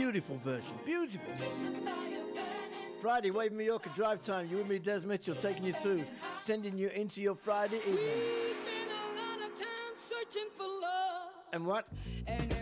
Beautiful version. Beautiful. Friday, Wave Mallorca Drive Time. You with me, Des Mitchell, taking you through, sending you into your Friday evening. We've been a lot of time searching for love. And what? And